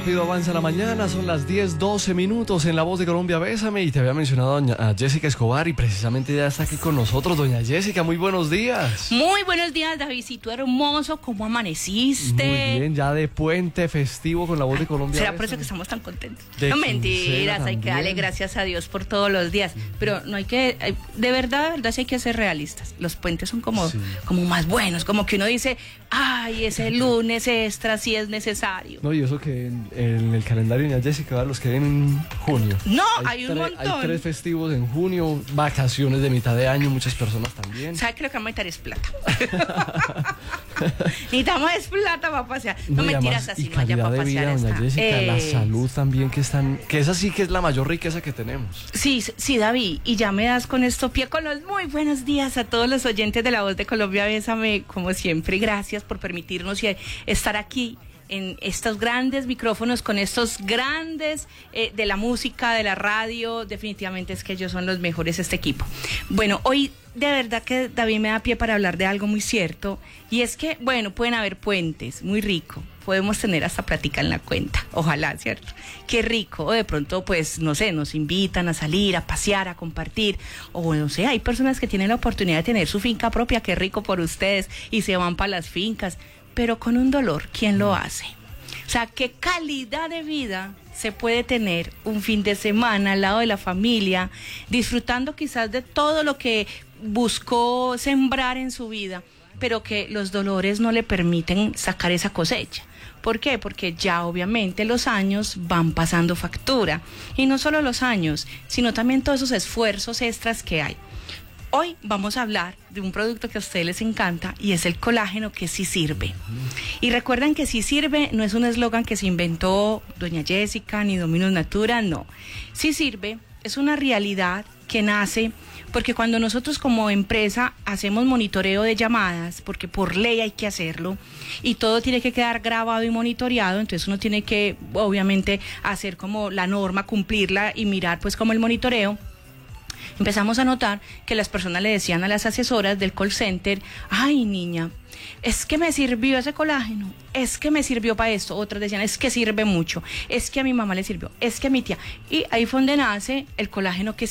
Rápido avanza la mañana, son las 10:12 minutos en La Voz de Colombia. Bésame, y te había mencionado a Jessica Escobar y precisamente ya está aquí con nosotros. Doña Jessica, muy buenos días. Muy buenos días, Davidcito hermoso, ¿cómo amaneciste? Muy bien, ya de puente festivo con La Voz de Colombia. ¿Será Bésame. por eso que estamos tan contentos? De No, quincena mentiras, hay que darle también. gracias a Dios por todos los días. Pero no hay que, de verdad, sí hay que ser realistas. Los puentes son como más buenos, como que uno dice, ay, ese lunes extra sí es necesario. No, y eso que en el calendario de Doña Jessica los que ven en junio. No, hay un montón. Hay 3 festivos en junio, vacaciones de mitad de año, muchas personas también. ¿Sabe que lo que vamos a necesitar es plata? Necesitamos es plata para pasear. No, y mentiras, además, así y no haya calidad para de vida, pasear. doña Jessica, la está. salud también que esa sí que es la mayor riqueza que tenemos. Sí, David, y ya me das con esto pie con los muy buenos días a todos los oyentes de La Voz de Colombia. Bésame, como siempre, gracias por permitirnos estar aquí en estos grandes micrófonos, con estos grandes de la música, de la radio. Definitivamente es que ellos son los mejores, este equipo. Bueno, hoy de verdad que David me da pie para hablar de algo muy cierto, y es que, bueno, pueden haber puentes, muy rico, podemos tener hasta plática en la cuenta, ojalá, ¿cierto? Qué rico, o de pronto, pues, no sé, nos invitan a salir, a pasear, a compartir, o no sé, hay personas que tienen la oportunidad de tener su finca propia, qué rico por ustedes, y se van para las fincas, pero con un dolor, ¿quién lo hace? O sea, ¿qué calidad de vida se puede tener un fin de semana al lado de la familia, disfrutando quizás de todo lo que buscó sembrar en su vida, pero que los dolores no le permiten sacar esa cosecha? ¿Por qué? Porque ya obviamente los años van pasando factura, y no solo los años, sino también todos esos esfuerzos extras que hay. Hoy vamos a hablar de un producto que a ustedes les encanta, y es el colágeno, que sí sirve. Y recuerden que sí sirve no es un eslogan que se inventó doña Jessica ni Dominus Natura, no. Sí sirve es una realidad que nace porque cuando nosotros como empresa hacemos monitoreo de llamadas, porque por ley hay que hacerlo, y todo tiene que quedar grabado y monitoreado, entonces uno tiene que obviamente hacer como la norma, cumplirla y mirar pues como el monitoreo. Empezamos a notar que las personas le decían a las asesoras del call center, ay niña, es que me sirvió ese colágeno, es que me sirvió para esto. Otras decían, es que sirve mucho, es que a mi mamá le sirvió, es que a mi tía. Y ahí fue donde nace el colágeno, que